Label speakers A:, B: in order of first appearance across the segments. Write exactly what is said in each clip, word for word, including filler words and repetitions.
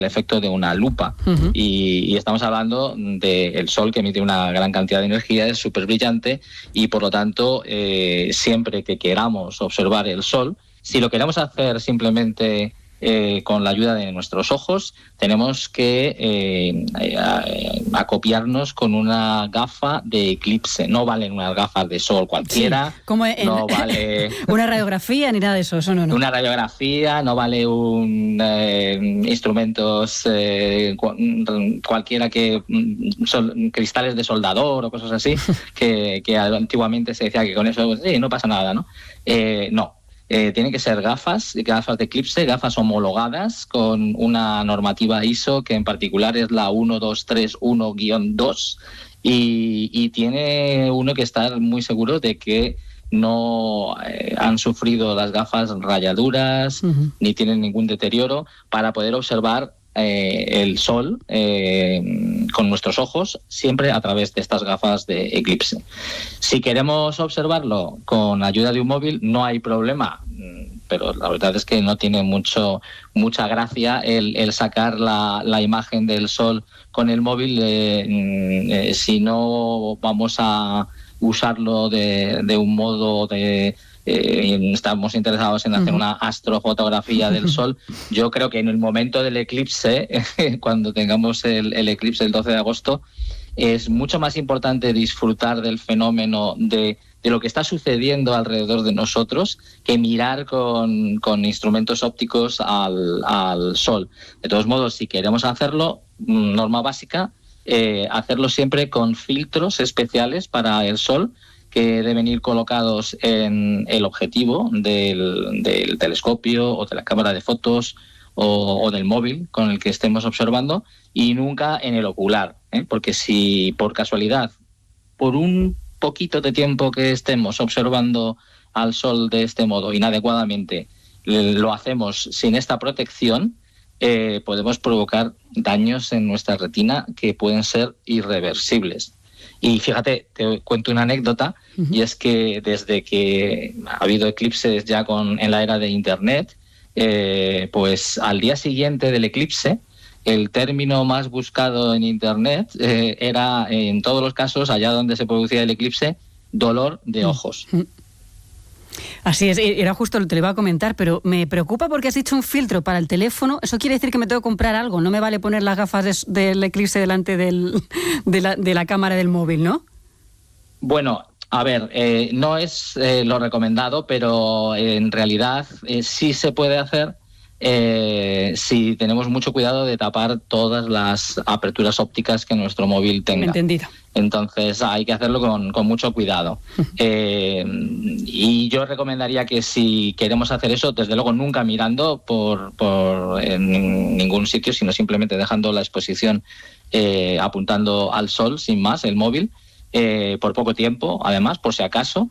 A: efecto de una lupa. Uh-huh. y, y estamos hablando del sol, que emite una gran cantidad de energía, es súper brillante, y por lo tanto eh, siempre que queramos observar el sol, si lo queremos hacer simplemente eh, con la ayuda de nuestros ojos, tenemos que eh, eh, acopiarnos con una gafa de eclipse. No valen unas gafas de sol cualquiera,
B: sí, como en,
A: no vale
B: una radiografía ni nada de eso, eso no, no.
A: Una radiografía, no vale un eh, instrumentos eh, cualquiera que sol, cristales de soldador o cosas así, que, que antiguamente se decía que con eso sí, no pasa nada, ¿no? Eh, no. Eh, tienen que ser gafas, gafas de eclipse, gafas homologadas con una normativa I S O que en particular es la uno dos tres uno guión dos, y, y tiene uno que estar muy seguro de que no eh, han sufrido las gafas rayaduras, uh-huh. ni tienen ningún deterioro, para poder observar eh, el sol eh, con nuestros ojos, siempre a través de estas gafas de eclipse. Si queremos observarlo con ayuda de un móvil, no hay problema, pero la verdad es que no tiene mucho mucha gracia el, el sacar la, la imagen del sol con el móvil eh, eh, si no vamos a usarlo de, de un modo de... Eh, estamos interesados en hacer uh-huh. una astrofotografía del sol. Yo creo que en el momento del eclipse, cuando tengamos el, el eclipse el doce de agosto, es mucho más importante disfrutar del fenómeno de, de lo que está sucediendo alrededor de nosotros que mirar con, con instrumentos ópticos al, al sol. De todos modos, si queremos hacerlo, norma básica, eh, hacerlo siempre con filtros especiales para el sol, que deben ir colocados en el objetivo del, del telescopio o de la cámara de fotos o, o del móvil con el que estemos observando, y nunca en el ocular, ¿eh? Porque si por casualidad, por un poquito de tiempo que estemos observando al sol de este modo inadecuadamente, lo hacemos sin esta protección, eh, podemos provocar daños en nuestra retina que pueden ser irreversibles. Y fíjate, te cuento una anécdota, uh-huh. y es que desde que ha habido eclipses ya con, en la era de Internet, eh, pues al día siguiente del eclipse, el término más buscado en Internet eh, era, en todos los casos, allá donde se producía el eclipse, dolor de ojos.
B: Uh-huh. Así es, era justo lo que te iba a comentar, pero me preocupa porque has dicho un filtro para el teléfono. Eso quiere decir que me tengo que comprar algo. No me vale poner las gafas de, del eclipse delante del, de, la, de la cámara del móvil, ¿no?
A: Bueno, a ver, eh, no es eh, lo recomendado, pero en realidad eh, sí se puede hacer eh, si tenemos mucho cuidado de tapar todas las aperturas ópticas que nuestro móvil tenga.
B: Entendido.
A: Entonces hay que hacerlo con, con mucho cuidado. Eh, y yo recomendaría que si queremos hacer eso, desde luego nunca mirando por, por en ningún sitio, sino simplemente dejando la exposición eh, apuntando al sol, sin más, el móvil, eh, por poco tiempo, además, por si acaso.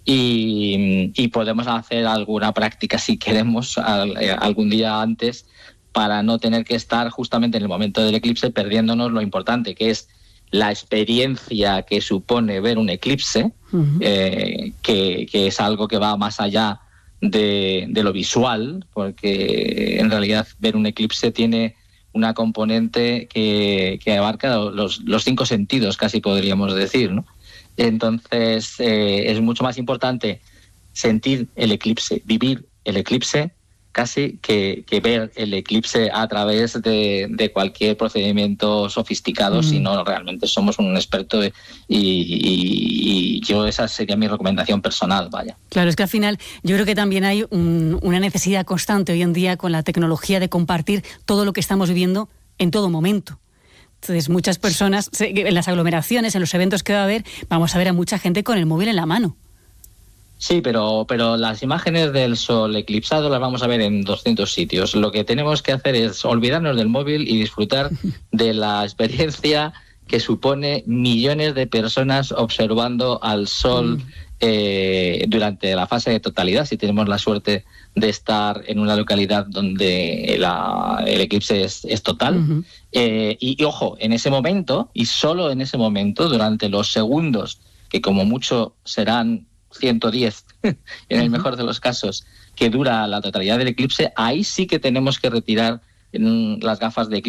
A: Y, y podemos hacer alguna práctica si queremos al, eh, algún día antes, para no tener que estar justamente en el momento del eclipse perdiéndonos lo importante, que es la experiencia que supone ver un eclipse, uh-huh. eh, que, que es algo que va más allá de, de lo visual, porque en realidad ver un eclipse tiene una componente que, que abarca los, los cinco sentidos, casi podríamos decir, ¿no? Entonces eh, es mucho más importante sentir el eclipse, vivir el eclipse, casi que, que ver el eclipse a través de, de cualquier procedimiento sofisticado, mm. si no realmente somos un experto de, y, y, y yo esa sería mi recomendación personal, vaya.
B: Claro, es que al final yo creo que también hay un, una necesidad constante hoy en día con la tecnología de compartir todo lo que estamos viviendo en todo momento. Entonces muchas personas, en las aglomeraciones, en los eventos que va a haber, vamos a ver a mucha gente con el móvil en la mano.
A: Sí, pero, pero las imágenes del sol eclipsado las vamos a ver en doscientos sitios. Lo que tenemos que hacer es olvidarnos del móvil y disfrutar de la experiencia que supone millones de personas observando al sol mm. eh, durante la fase de totalidad, si tenemos la suerte de estar en una localidad donde la, el eclipse es, es total. Uh-huh. Eh, y, y ojo, en ese momento, y solo en ese momento, durante los segundos, que como mucho serán ciento diez, en el mejor de los casos, que dura la totalidad del eclipse, ahí sí que tenemos que retirar las gafas de